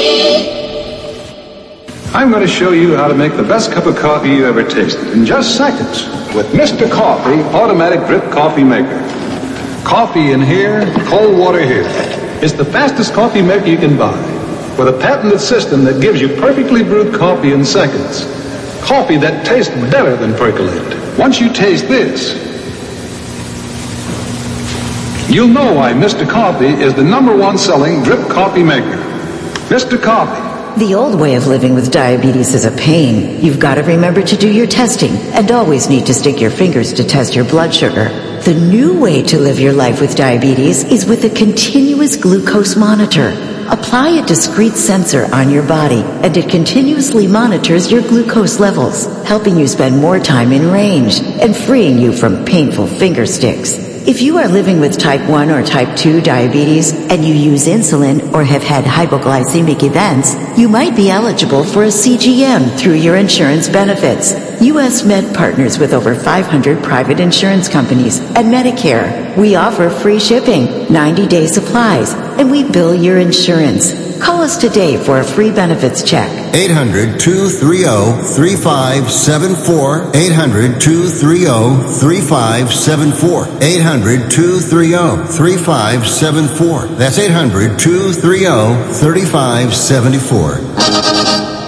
I'm going to show you how to make the best cup of coffee you ever tasted in just seconds with Mr. Coffee Automatic Drip Coffee Maker. Coffee in here, cold water here. It's the fastest coffee maker you can buy with a patented system that gives you perfectly brewed coffee in seconds. Coffee that tastes better than percolated. Once you taste this, you'll know why Mr. Coffee is the #1 selling drip coffee maker. Mr. Coffee. The old way of living with diabetes is a pain. You've got to remember to do your testing and always need to stick your fingers to test your blood sugar. The new way to live your life with diabetes is with a continuous glucose monitor. Apply a discrete sensor on your body and it continuously monitors your glucose levels, helping you spend more time in range and freeing you from painful finger sticks. If you are living with type 1 or type 2 diabetes and you use insulin or have had hypoglycemic events, you might be eligible for a CGM through your insurance benefits. U.S. Med partners with over 500 private insurance companies and Medicare. We offer free shipping, 90-day supplies, and we bill your insurance. Call us today for a free benefits check. 800-230-3574. 800-230-3574. 800-230-3574. That's 800-230-3574.